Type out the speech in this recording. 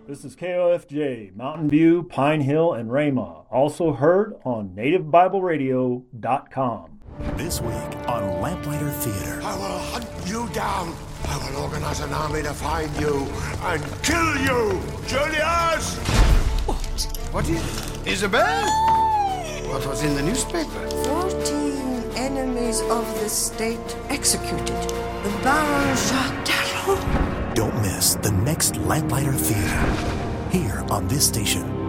This is KOFJ, Mountain View, Pine Hill, and Rama. Also heard on NativeBibleRadio.com. This week on Lamplighter Theater. I will hunt you down. I will organize an army to find you and kill you. Julius! What is it? Isabel? What was in the newspaper? 14 enemies of the state executed. The Baron Jacques Darrow. Don't miss the next Lamplighter Theater here on this station.